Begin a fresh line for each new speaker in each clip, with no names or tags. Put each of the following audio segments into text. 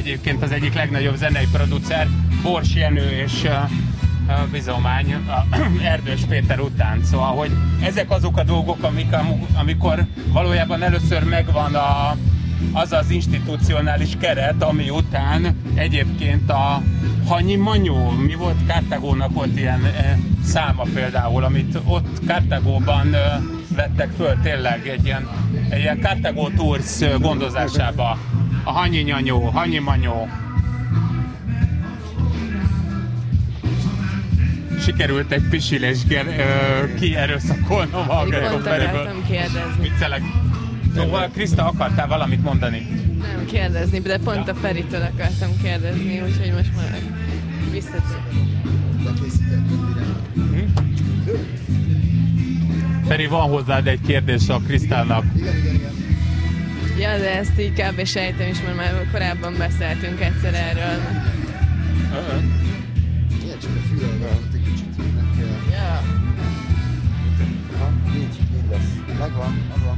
egyébként az egyik legnagyobb zenei producer, Bors Jenő és Bizomány, Erdős Péter után. Szóval, hogy ezek azok a dolgok, amikor valójában először megvan az az institucionális keret, ami után egyébként a Hanyi Manyó, mi volt? Kartágónak volt ilyen száma például, amit ott Kartágóban vettek föl tényleg egy ilyen Kartágó Tours gondozásába. A Hanyi Manyó. Sikerült egy pisilés kierőszakolnom a Gregor Feriből.
Akartam kérdezni.
Viccelek. Szóval, Kriszta, akartál valamit mondani?
Nem kérdezni, de pont a Feritől akartam kérdezni, úgyhogy most már visszatérünk.
Feri, van hozzád egy kérdés a Krisztának.
Ja, de ezt így kb. Sejtem is, mert már korábban beszéltünk egyszer erről.
Igen, csak a fülelvállalat egy kicsit meg kell.
Ja.
Így lesz. Megvan.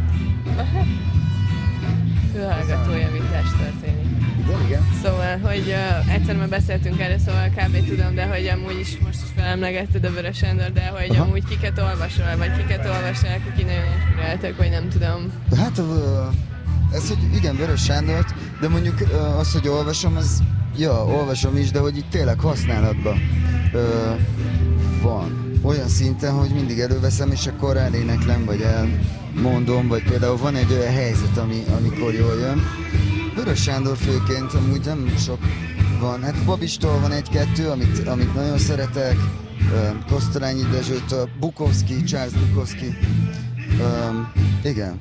Fülhallgatójavítás történik.
Igen.
Szóval, hogy egyszer már beszéltünk erről, szóval kb. Tudom, de hogy amúgy is most is felemlegetted a Vörös Sándor, de hogy amúgy kiket olvasol, vagy kiket olvasnál, akik nagyon inspiráltak, vagy nem tudom.
Hát ez, hogy igen, Vörös Sándort, de mondjuk az, hogy olvasom, az olvasom is, de hogy itt tényleg használatban van. Olyan szinten, hogy mindig előveszem, és akkor eléneklem, vagy elmondom, vagy például van egy olyan helyzet, amikor jól jön. Vörös Sándor főként amúgy nem sok van. Hát Babistól van egy-kettő, amit nagyon szeretek. Kosztolányi Dezsőtől, Bukowski, Charles Bukowski. Igen.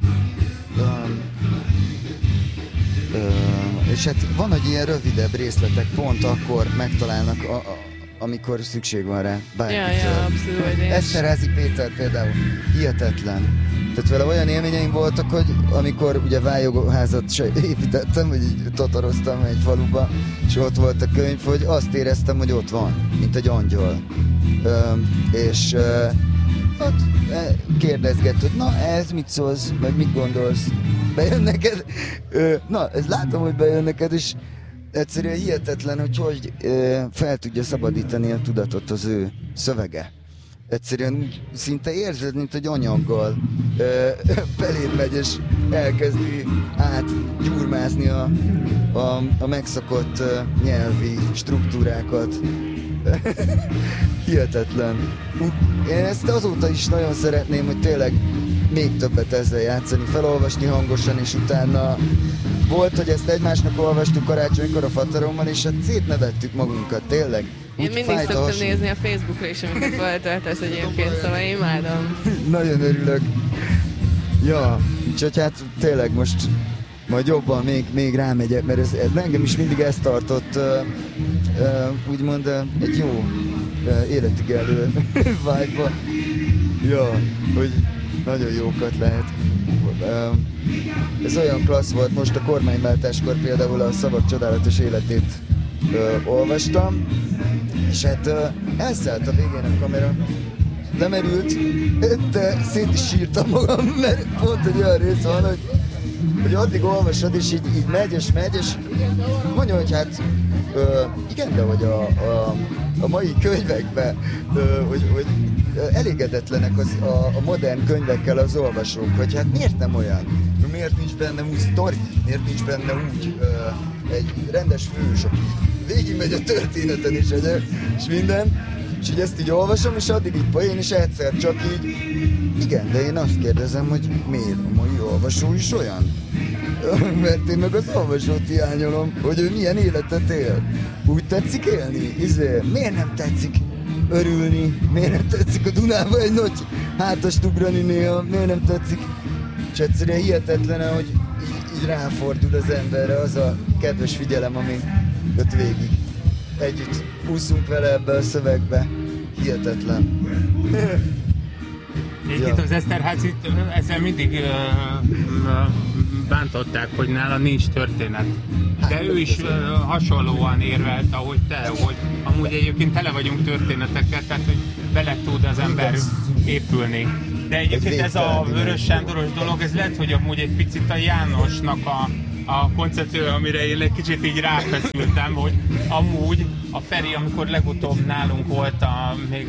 És hát van, hogy ilyen rövidebb részletek pont akkor megtalálnak, amikor szükség van rá bárkitől.
Ja, abszolút.
Eszterházy Péter például hihetetlen. Tehát vele olyan élményeim voltak, hogy amikor ugye vályogóházat se építettem, vagy így totoroztam egy faluba, és ott volt a könyv, hogy azt éreztem, hogy ott van, mint egy angyal. És ott kérdezgett, hogy na ez mit szólsz, meg mit gondolsz, bejön neked? Na, ez látom, hogy bejön neked, és egyszerűen hihetetlen, hogy fel tudja szabadítani a tudatot az ő szövege. Egyszerűen úgy szinte érzed, mint egy anyaggal beléd megy, és elkezdi átgyurmázni a megszokott nyelvi struktúrákat. Hihetetlen. Én ezt azóta is nagyon szeretném, hogy tényleg még többet ezzel játszani, felolvasni hangosan, és utána volt, hogy ezt egymásnak olvastuk karácsonykor a faterommal, és hát szétnevettük magunkat, tényleg.
Én mindig szoktam nézni a Facebookra is, amikor feltöltesz egyébként, szóval én imádom.
Nagyon örülök. Ja, úgyhogy hát tényleg most majd jobban még rámegyek, mert ez engem is mindig ezt tartott, úgymond egy jó életig elő vibe-ba. Ja, hogy nagyon jókat lehet. Ez olyan klassz volt, most a kormányváltáskor például a Szavak csodálatos életét olvastam, és hát elszállt a végén a kamera, lemerült, de szét is sírtam magam, mert pont egy olyan rész van, hogy addig olvasod, és így megy, és mondja, hogy hát igen, de hogy a mai könyvekben, hogy elégedetlenek a modern könyvekkel az olvasók, hogy hát miért nem olyan? Miért nincs benne úgy sztori? Miért nincs benne úgy egy rendes fős, aki végigmegy a történeten és minden, és így ezt így olvasom, és addig így poén, és egyszer csak így, igen, de én azt kérdezem, hogy miért a mai olvasó is olyan? Mert én meg az olvasót hiányolom, hogy ő milyen életet él. Úgy tetszik élni? Miért nem tetszik örülni? Miért nem tetszik a Dunába egy nagy hátast ugrani néha? Miért nem tetszik? És egyszerűen hihetetlen, hogy így ráfordul az emberre az a kedves figyelem, ami ott végig. Együtt úszunk vele ebbe a szövegbe. Hihetetlen.
Egyébként az Eszterházit ezzel mindig bántották, hogy nála nincs történet. De ő is hasonlóan érvelt, ahogy te, hogy amúgy egyébként tele vagyunk történetekkel, tehát hogy bele tud az ember épülni. De egyébként ez a Vörös Sándoros dolog, ez lehet, hogy amúgy egy picit a Jánosnak a koncepció, amire én egy kicsit így ráfeszültem, hogy amúgy a Feri, amikor legutóbb nálunk volt még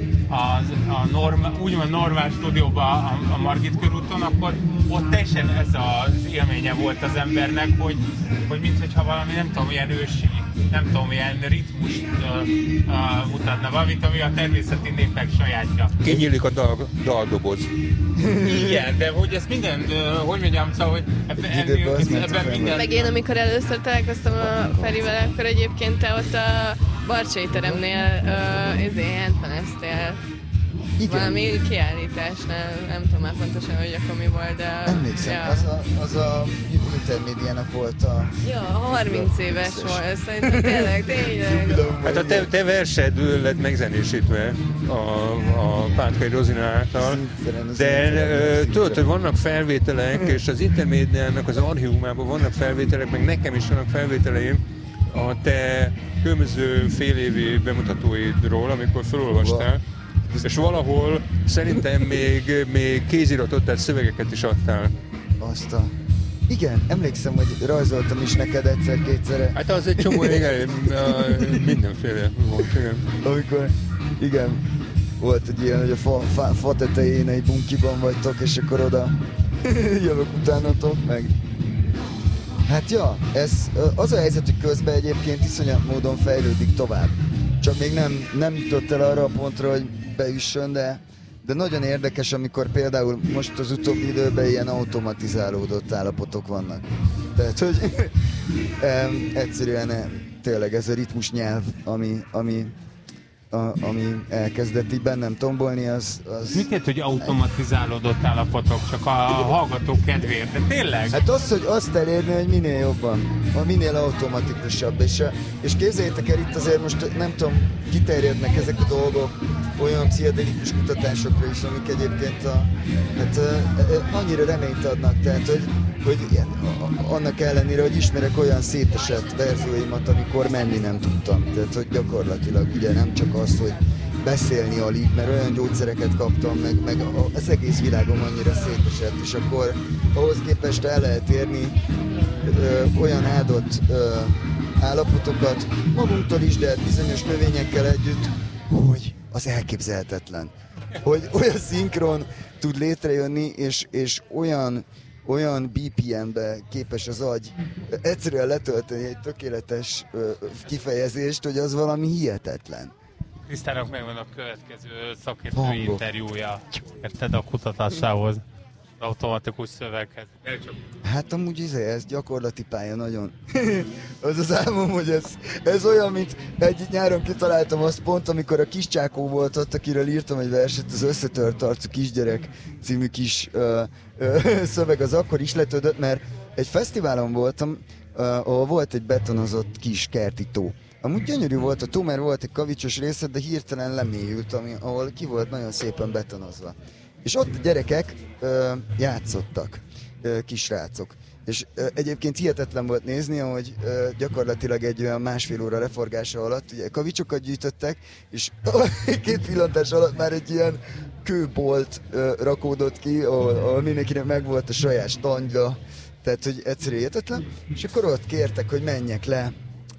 úgymond normál stúdióban a Margit körúton, akkor ott teljesen ez az élménye volt az embernek, hogy mintha valami nem tudom, ilyen ősi, nem tudom, ilyen ritmust mutatna, valamit, ami a természeti népek sajátja.
Kinyílik a daldoboz.
Igen, de hogy ez minden, hogy mondjam, szóval, hogy ebben minden...
Meg én, amikor először találkoztam a Ferivel, akkor egyébként te ott a Barcsai teremnél jelentmeneztél. Valami kiállításnál, nem tudom már pontosan, hogy akkor mi volt, de...
Emlékszem, ja. az a Intermédiának volt a...
Ja, 30 éves volt, szerintem tényleg.
Hát a te versed lett megzenésítve a Pátkai Rozina által, de tudod, hogy vannak felvételek, és az Intermédiának az archívumában vannak felvételek, meg nekem is vannak felvételeim a te különböző félévi bemutatóidról, amikor felolvastál. És valahol szerintem még kéziratot, tehát szövegeket is adtál.
Igen, emlékszem, hogy rajzoltam is neked egyszer-kétszer.
Hát az egy csomó mindenféle volt, igen.
Amikor, igen, volt egy ilyen, hogy a fa tetején egy bunkiban vagytok, és akkor oda jövök utánatok, meg... Hát ja, az a helyzet, hogy közben egyébként iszonyat módon fejlődik tovább. Csak még nem jutott el arra a pontra, hogy beüssön, de nagyon érdekes, amikor például most az utóbbi időben ilyen automatizálódott állapotok vannak. Tehát, hogy egyszerűen tényleg ez a ritmus nyelv, ami elkezdett így bennem tombolni, az...
Mit érted, hogy automatizálódott állapotok, csak a hallgatók kedvéért, de tényleg?
Hát az, hogy azt elérni, hogy minél jobban, minél automatikusabb, és képzeljétek el, itt azért most nem tudom, kiterjednek ezek a dolgok olyan pszichedelikus kutatásokra is, amik egyébként annyira reményt adnak, tehát hogy annak ellenére, hogy ismerek olyan szétesett verzióimat, amikor menni nem tudtam. Tehát, hogy gyakorlatilag ugye nem csak az, hogy beszélni alig, mert olyan gyógyszereket kaptam, meg az egész világom annyira szétesett, és akkor ahhoz képest el lehet érni olyan áldott állapotokat magunktól is, de bizonyos növényekkel együtt, hogy az elképzelhetetlen. Hogy olyan szinkron tud létrejönni, és olyan BPM-be képes az agy egyszerűen letölteni egy tökéletes kifejezést, hogy az valami hihetetlen.
Krisztának megvan a következő szakértői interjúja, érted, a kutatásához, az automatikus szöveghez.
Hát amúgy ez gyakorlati pálya nagyon. Az álmom, hogy ez olyan, mint egy nyáron kitaláltam azt pont, amikor a Kis Csákó volt ott, akiről írtam egy verset, az Összetört arcú kisgyerek című kis szöveg az akkor is letődött, mert egy fesztiválon voltam, ahol volt egy betonozott kis kerti tó. Amúgy gyönyörű volt a tó, mert volt egy kavicsos része, de hirtelen lemélyült, ahol ki volt nagyon szépen betonozva. És ott a gyerekek játszottak, kisrácok. És egyébként hihetetlen volt nézni, hogy gyakorlatilag egy olyan másfél óra leforgása alatt ugye kavicsokat gyűjtöttek, és 2 pillantás alatt már egy ilyen kőbolt rakódott ki, ahol mindenkinek megvolt a saját standja, tehát hogy egyszerűen hihetetlen. És akkor ott kértek, hogy menjek le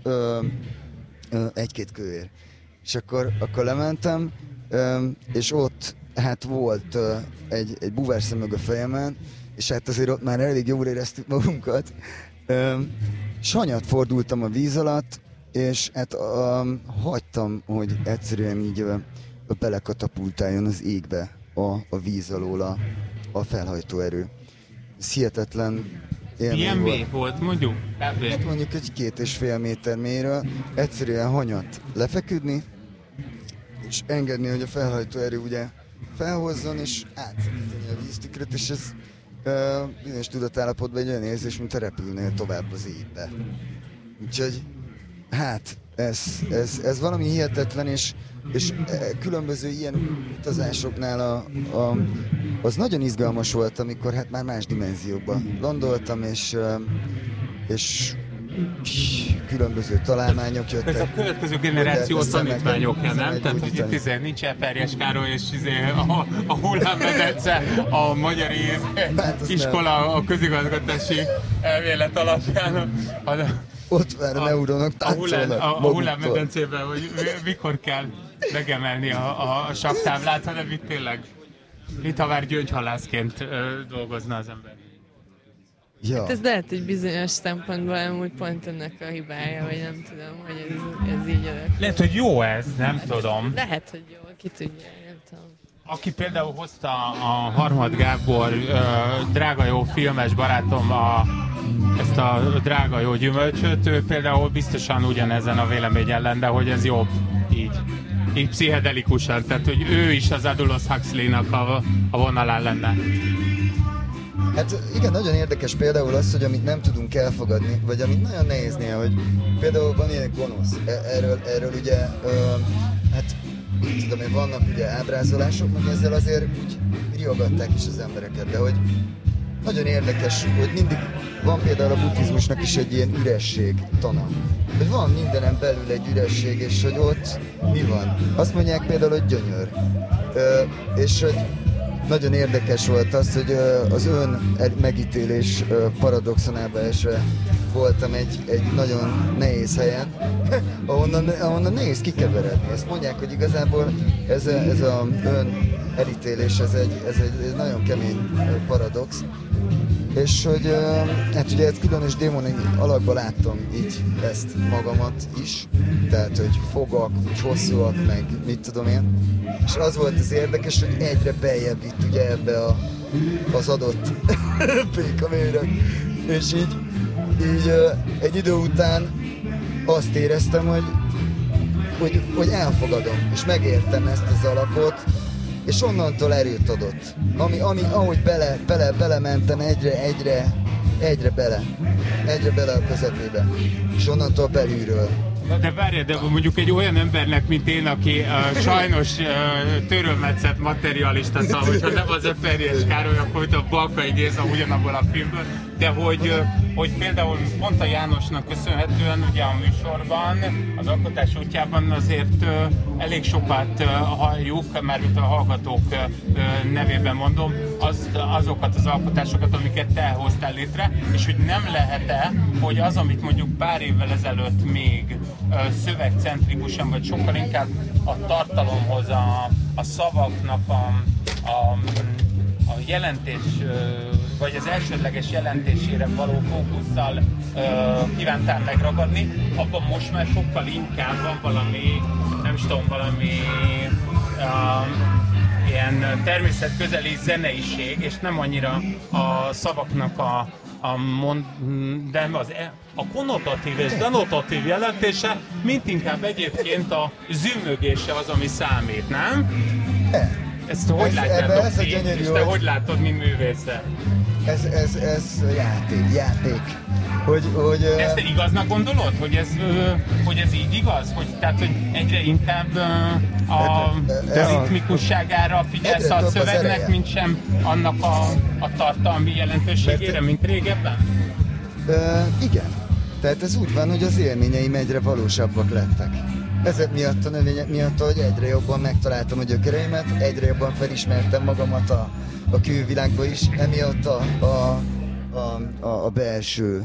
1-2 kőért. És akkor lementem, és ott hát volt egy búvárszemüveg a fejemen, és hát azért ott már elég jól éreztük magunkat. És hanyat fordultam a víz alatt, és hát hagytam, hogy egyszerűen így belekatapultáljon az égbe a víz alól a felhajtó erő. Ez hihetetlen élmény
milyen mély volt, mondjuk?
Hát mondjuk egy 2,5 méter mélyről egyszerűen hanyat lefeküdni, és engedni, hogy a felhajtó erő ugye felhozzon, és átszíteni a víztükröt, és ez bizonyos tudatállapotban egy olyan érzés, mint a repülnél tovább az égbe. Úgyhogy hát ez valami hihetetlen, és különböző ilyen utazásoknál az nagyon izgalmas volt, amikor hát már más dimenziókban gondoltam, és különböző találmányok jöttek.
Ez a következő generáció tanítványokja, nem? Tehát, hogy itt nincs Eperjes Károly, és a hullámmedence, a magyar iskola, a közigazgatási elmélet alapján.
Ott már a neuronok táncolnak.
A hullámmedencében, hogy mikor kell megemelni a sakktáblát, hanem itt tényleg, itt ha már gyöngyhalászként dolgozna az ember.
Ja. Hát ez lehet, hogy bizonyos szempontból amúgy pont ennek a hibája, vagy nem tudom, hogy ez így alakul.
Lehet, hogy jó ez, nem tudom.
Lehet, hogy jó, ki tudja, nem tudom.
Aki például hozta a Harmad Gábor drága jó filmes barátom ezt a drága jó gyümölcsöt, ő például biztosan ugyanezen a véleményen lenne, hogy ez jobb így pszichedelikusan, tehát hogy ő is az Aldous Huxley-nak a vonalán lenne.
Hát igen, nagyon érdekes például az, hogy amit nem tudunk elfogadni, vagy amit nagyon nehéz néha, hogy például van ilyen gonosz. Erről ugye, hát így tudom én, vannak ugye ábrázolások, meg ezzel azért úgy riogatták is az embereket, de hogy nagyon érdekes, hogy mindig van például a buddhizmusnak is egy ilyen üresség tana. Hogy van mindenen belül egy üresség, és hogy ott mi van. Azt mondják például, hogy gyönyör. És hogy nagyon érdekes volt az, hogy az ön megítélés paradoxonába esve voltam egy nagyon nehéz helyen, ahonnan nehéz kikeveredni. Ezt mondják, hogy igazából ez a ön elítélés, ez egy nagyon kemény paradox. És hogy hát ugye ez különös démoni alakban láttam így ezt magamat is, tehát hogy fogak, hogy hosszúak, meg mit tudom én. És az volt az érdekes, hogy egyre beljebb itt ugye ebbe az adott pékamélyre. És így egy idő után azt éreztem, hogy elfogadom, és megértem ezt az alapot, és onnantól erőt adott. Ahogy belementem egyre bele a közepébe. És onnantól belülről.
De várjál, de mondjuk egy olyan embernek, mint én, aki sajnos törölmetszett materialista, szóval, hogyha nem az Eperjes Károly, akkor a Balkai Géza ugyanabból a filmből, de hogy például pont a Jánosnak köszönhetően ugye a műsorban, az alkotás útjában azért elég sokat halljuk, mármint a hallgatók nevében mondom, azokat az alkotásokat, amiket te hoztál létre, és hogy nem lehet-e, hogy az, amit mondjuk pár évvel ezelőtt még szövegcentrikusan, vagy sokkal inkább a tartalomhoz, a szavaknak a jelentés, vagy az elsődleges jelentésére való fókusszal kívántál megragadni, abban most már sokkal inkább van valami, nem is tudom, valami ilyen természetközeli zeneiség, és nem annyira a szavaknak a konnotatív és denotatív jelentése, mint inkább egyébként a zümmögése az, ami számít, nem? Ezt hogy látjátok ti, és te hogy látod, mint művésze?
Ez játék.
Ezt te igaznak gondolod? Hogy ez így igaz? Tehát, hogy egyre inkább a ritmikusságára figyelsz a szövegnek, mint sem annak a tartalmi jelentőségére, mint régebben?
Igen. Tehát ez úgy van, hogy az élményeim egyre valósabbak lettek. Ezek miatt a növények miatt, hogy egyre jobban megtaláltam a gyökereimet, egyre jobban felismertem magamat a külvilágba is, emiatt a belső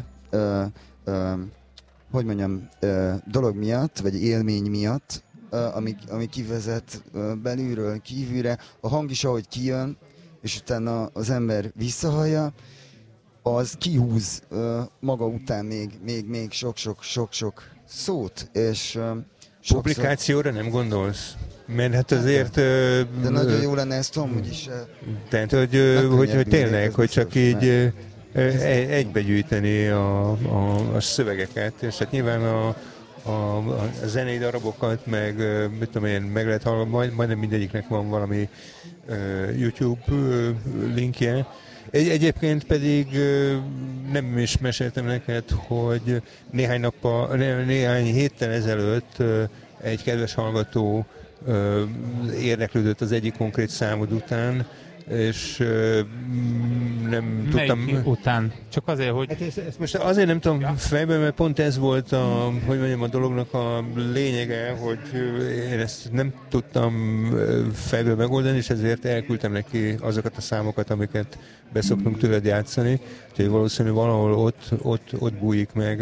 dolog miatt, vagy élmény miatt, ami kivezet belülről kívülre, a hang is ahogy kijön, és utána az ember visszahallja, az kihúz maga után még sok szót, és
publikációra nem gondolsz? Mert hát azért...
De nagyon jó lenne ezt amúgy is.
Tehát, hogy tényleg, hogy csak így egybegyűjteni a szövegeket, és hát nyilván a zenei darabokat, meg mit tudom én, meg lehet hallani, majdnem mindegyiknek van valami YouTube linkje. Egyébként pedig nem is meséltem neked, hogy néhány héttel ezelőtt egy kedves hallgató érdeklődött az egyik konkrét számod után, és nem tudtam...
Melyik után? Csak azért, hogy...
Hát ezt most azért nem tudom fejben, mert pont ez volt a dolognak a lényege, hogy én ezt nem tudtam fejből megoldani, és ezért elküldtem neki azokat a számokat, amiket beszoktunk tőled játszani, úgyhogy valószínűleg valahol ott bújik meg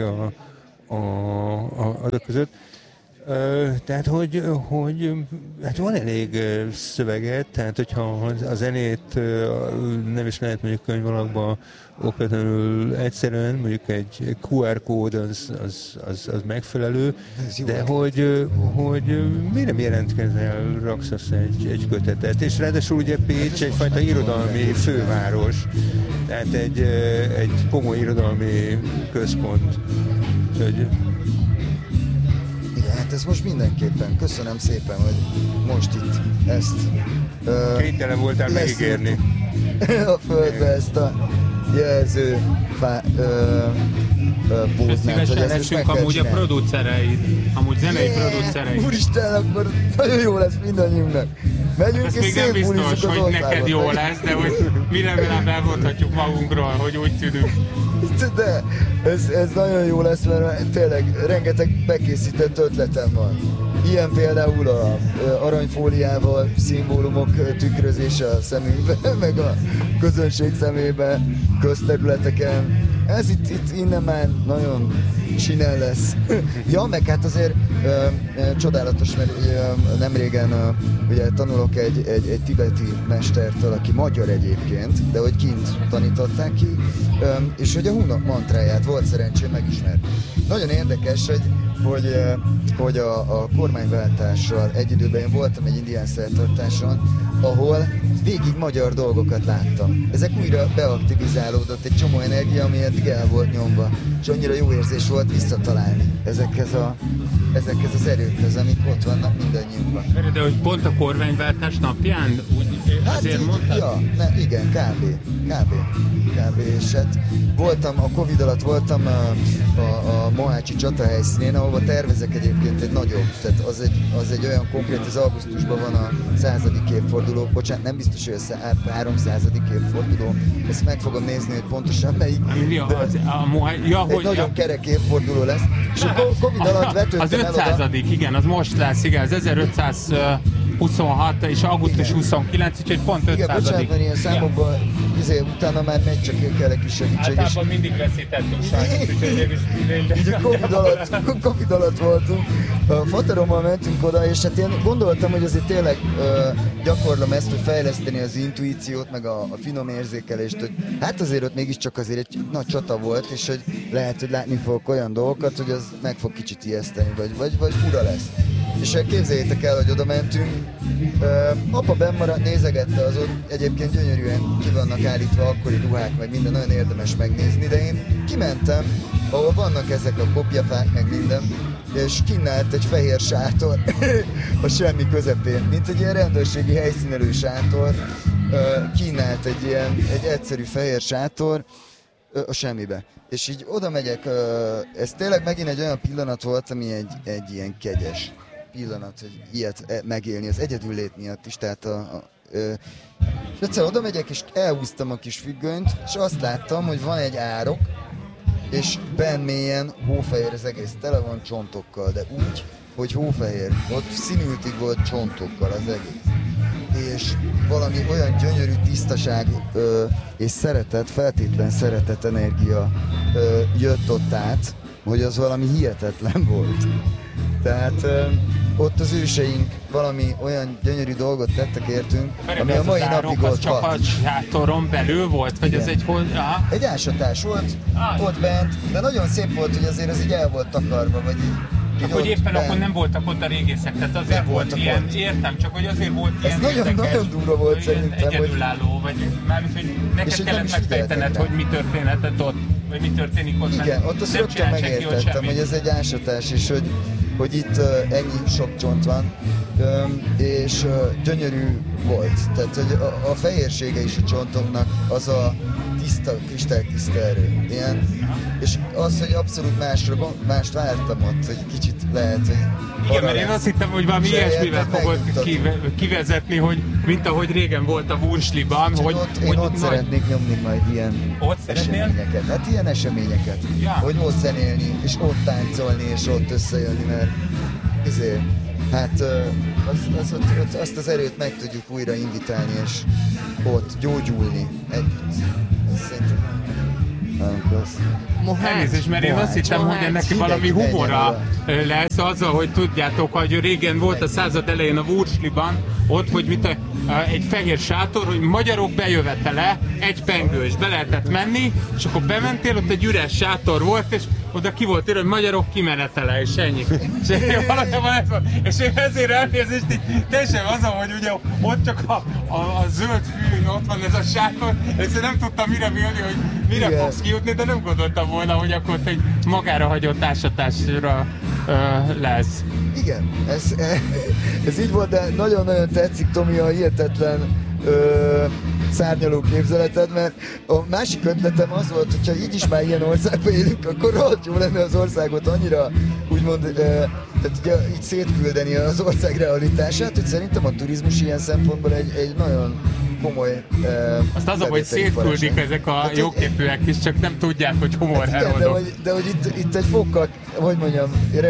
azok között. Tehát, hogy hát van elég szöveget, tehát hogyha a zenét nem is lehet mondjuk könyvalakba okvetlenül egyszerűen, mondjuk egy QR kód az megfelelő, de hogy miért nem jelentkezel, raksz egy kötetet, és ráadásul ugye Pécs egyfajta irodalmi főváros, tehát egy komoly irodalmi központ. Úgyhogy
hát ez most mindenképpen. Köszönöm szépen, hogy most itt ezt...
Kénytelen voltál megígérni.
A földbe ezt a jelző
póznát. Szívesen leszünk amúgy a producereid, amúgy zenei producereid.
Úristen, akkor nagyon jó lesz mindannyiunknak. Megyünk és szétbúlizzuk az
hogy neked jó lesz, de hogy mi legalább elmondhatjuk magunkról, hogy úgy tűnünk.
De ez nagyon jó lesz, mert tényleg rengeteg bekészített ötletem van. Ilyen például a aranyfóliával szimbólumok tükrözése a szemünkbe, meg a közönség szemébe, közterületeken. Ez itt innen már nagyon csinál lesz. Ja, meg hát azért csodálatos, mert nem régen ugye tanulok egy tibeti mestertől, aki magyar egyébként, de hogy kint tanították ki, és hogy a Hun mantráját volt szerencsém megismerni. Nagyon érdekes, hogy a kormányváltással egy időben én voltam egy indián szertartáson, ahol végig magyar dolgokat láttam. Ezek újra beaktivizálódott egy csomó energia, ami eddig el volt nyomva, és annyira jó érzés volt visszatalálni ezekhez az erőkhöz, amik ott vannak mindannyiunkban.
De hogy pont a kormányváltás napján úgy azért mondtad?
Ja, igen, kb. És hát voltam, a Covid alatt voltam a Mohácsi csata helyszínén, ahova tervezek egyébként egy nagyobb, tehát az egy olyan konkrét, az augusztusban van a 100. évforduló, bocsánat, nem biztos, hogy a 300. évforduló, ezt meg fogom nézni, hogy pontosan melyik. Egy nagyon kerek évforduló lesz, és a Covid alatt vetődtem
az 500. Igen, az most lesz, igen, az 1526 és augusztus 29, úgyhogy pont 500.
Igen, bocsánat, mert ilyen számokban utána már megy, csak kell egy kis segítség.
Általában mindig veszítettünk sajnos, úgyhogy
így a Covid alatt voltunk. Faterommal mentünk oda, és hát én gondoltam, hogy azért tényleg gyakorlom ezt, hogy fejleszteni az intuíciót, meg a finom érzékelést, hogy hát azért ott mégiscsak azért egy nagy csata volt, és hogy lehet, hogy látni fogok olyan dolgokat, hogy az meg fog kicsit ijeszteni, vagy fura lesz. És képzeljétek el, hogy oda mentünk, apa benn maradt, nézegette, az ott egyébként gyönyörűen ki vannak állítva akkori ruhák, meg minden, nagyon érdemes megnézni, de én kimentem, ahol vannak ezek a kopjafák, meg minden, és kinn állt egy fehér sátor a semmi közepén, mint egy ilyen rendőrségi helyszínelő sátor, kinn állt egy egyszerű fehér sátor a semmibe. És így oda megyek, ez tényleg megint egy olyan pillanat volt, ami egy ilyen kegyes pillanat, hogy ilyet megélni az egyedüllét miatt is, tehát egyszer oda megyek, és elhúztam a kis függönyt, és azt láttam, hogy van egy árok, és benn mélyen hófehér, az egész tele van csontokkal, de úgy, hogy hófehér, ott színültig volt csontokkal az egész. És valami olyan gyönyörű tisztaság és szeretet, feltétlen szeretet energia jött ott át, hogy az valami hihetetlen volt. Tehát ott az őseink valami olyan gyönyörű dolgot tettek értünk, ami a mai napig ott
csak a sátoron belül volt? Vagy ez egy
Egy ásatás volt ott bent, de nagyon szép volt, hogy azért ez így el volt takarva, vagy így
hogy éppen akkor nem voltak ott a régészek, tehát azért nem volt ilyen, ott. Értem, csak hogy azért volt ilyen
nagyon durva volt szerintem.
Egyedülálló, vagy mármint, hogy neked kellett megfejtened, hogy mi történhetett ott, vagy mi történik ott.
Igen, ott azt rögtön megértettem, hogy ez egy ásatás, és hogy itt ennyi sok csont van, és gyönyörű volt. Tehát, hogy a fehérsége is a csontoknak, az a tiszta, kristálytiszta erő. Ilyen, és az, hogy abszolút mást vártam ott, hogy kicsit lehet, hogy...
Igen, mert én azt hittem, hogy valami ilyesmivel fogod kivezetni, hogy mint ahogy régen volt a Wursliban, hogy...
Én ott szeretnék nyomni majd ilyen eseményeket. Hát ilyen eseményeket. Ja. Hogy ott zenélni, és ott táncolni, és ott összejönni, mert hát azt az erőt meg tudjuk újra invitálni, és ott gyógyulni együtt. Szerintem nagyon klassz.
Elnézést, mert én azt hittem, hogy ennek valami humora lesz azzal, hogy tudjátok, hogy régen volt a század elején a Wursliban, ott, hogy mit egy fehér sátor, hogy magyarok bejövetele, egy pengős, be lehetett menni, és akkor bementél, ott egy üres sátor volt, és oda ki volt írva, hogy magyarok kimenetele, és ennyi. És valójában ez van. És én ezért elnézést így teljesen azon, hogy ugye ott csak a zöld fűn ott van ez a sátor, és én nem tudtam mire vélni, hogy mire fogsz kijutni, de nem gondoltam volna, hogy akkor egy magára hagyott ásatásra lesz.
Igen, ez így volt, de nagyon-nagyon tetszik, Tomi, a hihetetlen szárnyaló képzeleted, mert a másik ötletem az volt, hogyha így is már ilyen országban élünk, akkor rohadt jó lenne az országot annyira, úgymond, tehát ugye így szétküldeni az ország realitását, hogy szerintem a turizmus ilyen szempontból egy nagyon komoly
azt az, hogy szétküldik ezek a jóképűek is, csak nem tudják, hogy humorherodok.
De hogy itt egy fokkal, hogy mondjam,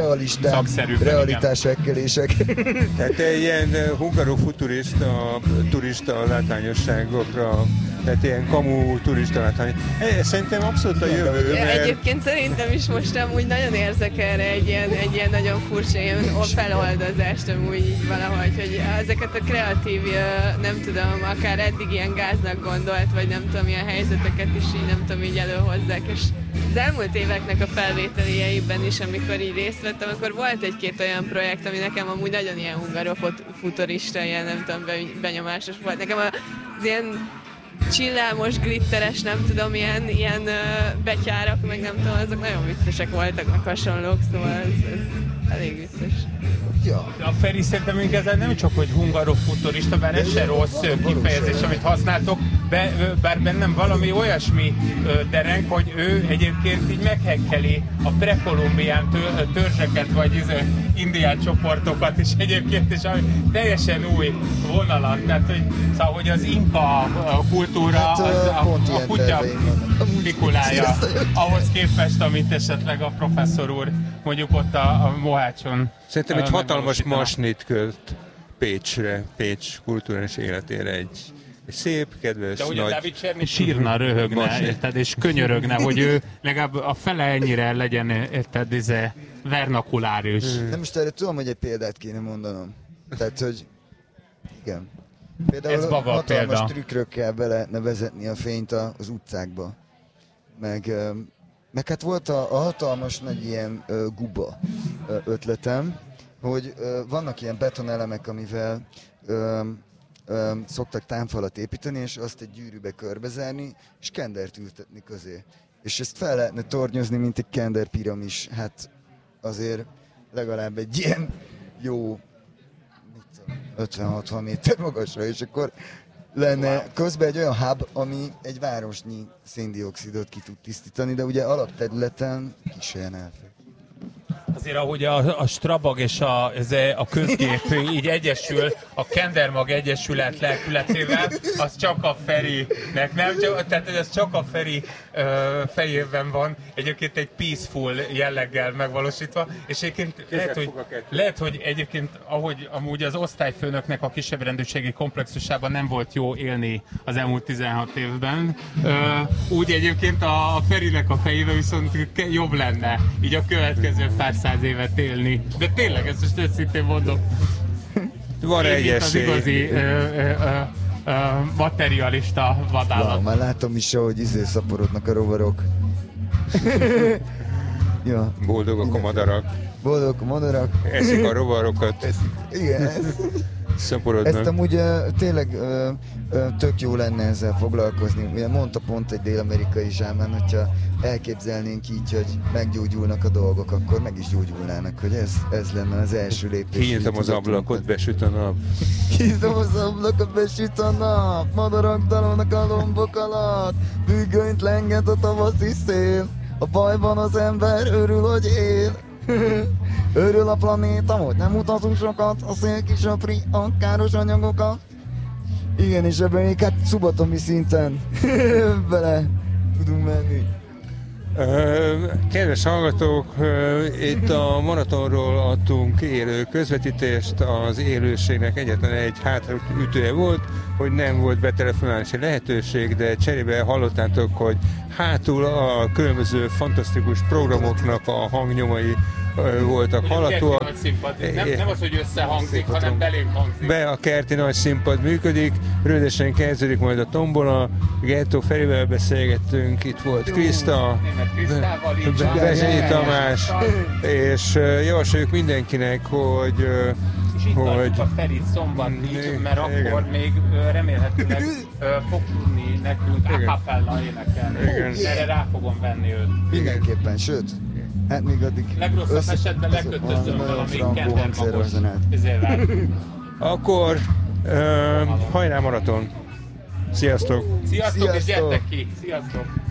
realitásrekkelések.
Tehát ilyen hungarofuturista turista látványosságokra, tehát ilyen kamu turista látvány. Szerintem abszolút a jövő,
mert... Egyébként szerintem is most amúgy nagyon érzek erre egy ilyen nagyon furcsa ilyen feloldozást amúgy így valahogy, hogy ezeket a kreatív, nem tudom, akár eddig ilyen gáznak gondolt, vagy nem tudom, ilyen helyzeteket is így nem tudom, így előhozzák, és az elmúlt éveknek a felvételéjében is, amikor így részt vettem, akkor volt egy-két olyan projekt, ami nekem amúgy nagyon ilyen hungarofuturista, ilyen nem tudom, benyomásos volt. Nekem az ilyen csillámos, glitteres, nem tudom, ilyen betyárak, meg nem tudom, azok nagyon viccesek voltak, meg hasonlók, szóval ez elég vicces.
Ja.
A Feri szerintem ezzel nem csak, hogy hungarofuturista, bár ez se rossz kifejezés, amit használtok, bár bennem valami olyasmi dereng, hogy ő egyébként így meghekkeli a prekolumbián törzseket, vagy indián csoportokat is egyébként, és teljesen új vonalat, tehát hogy az inka kultúra,
hát,
a kutya Mikulája, ahhoz képest, amit esetleg a professzor úr mondjuk ott a Mohácson.
Szerintem egy hatalmas masnit költ Pécsre, Pécs kulturális életére egy szép, kedves,
de
nagy...
De ugye Dávid Cserny sírna, röhögne, érted, és könyörögne, hogy ő legalább a fele ennyire legyen, érted, vernakuláris.
Nem most erre tudom, hogy egy példát kéne mondanom. Tehát, hogy igen. Például hatalmas trükkrökkel be lehetne vezetni a fényt az utcákba. Meg hát volt a hatalmas nagy ilyen guba ötletem, hogy vannak ilyen betonelemek, amivel szoktak támfalat építeni, és azt egy gyűrűbe körbezárni, és kendert ültetni közé. És ezt fel lehetne tornyozni, mint egy kender piramis. Hát azért legalább egy ilyen jó 50-60 méter magasra, és akkor lenne közben egy olyan hub, ami egy városnyi széndioxidot ki tud tisztítani, de ugye alapterületen kis helyen elfek.
Azért ahogy a Strabag és a közgép így egyesül, a Kendermag Egyesület lelkületével, az csak a Ferinek, nem? Tehát ez csak a Feri fejében van, egyébként egy peaceful jelleggel megvalósítva, és egyébként lehet, hogy egyébként ahogy amúgy az osztályfőnöknek a kisebbrendűségi komplexusában nem volt jó élni az elmúlt 16 évben, úgy egyébként a Ferinek a fejében viszont jobb lenne így a következő pár száz évet élni. De tényleg, ezt most őszintén mondom.
Van egy
esély. Az igazi materialista vadállat.
Wow, már látom is, hogy szaporodnak a rovarok. Ja.
Boldogok a madarak.
Boldogok a madarak.
Eszik a rovarokat.
Igen.
szaporodnak.
Ezt amúgy tényleg tök jó lenne ezzel foglalkozni. Ugye mondta pont egy dél-amerikai zsámán, hogyha elképzelnénk így, hogy meggyógyulnak a dolgok, akkor meg is gyógyulnának, hogy ez lenne az első lépés.
Kinyitom az ablakot, besüt a nap.
Kinyitom az ablakot, besüt a nap, madarak dalolnak a lombok alatt, függönyt lenget a tavaszi szél, a bajban az ember örül, hogy él. Örül a planéta, hogy nem utazunk sokat, a szél kisöpri a káros anyagokat. Igen, és ebben még hát szubatomi szinten bele tudunk menni.
Kedves hallgatók, itt a maratonról adtunk élő közvetítést, az élőségnek egyetlen egy hátraütője volt, hogy nem volt betelefonálási lehetőség, de cserébe hallottátok, hogy hátul a különböző fantasztikus programoknak a hangnyomai voltak hallhatóak.
Nem az, hogy összehangzik, hanem belém hangzik.
Be a kerti nagy színpad működik, rövidesen kezdődik majd a tombola, Gettó Ferivel beszélgettünk, itt volt Kriszta, Bezsenyi Tamás, és javasoljuk mindenkinek, hogy
és itt tartjuk a Ferit szombatig, mert akkor még remélhetőleg fog tudni nekünk a cappella énekelni. Erre rá fogom venni őt.
Mindenképpen, sőt, hát még addig
legrosszabb esetben lekötözöm valami kendermagos.
Akkor hajrá maraton! Sziasztok!
Sziasztok, és gyertek ki! Sziasztok!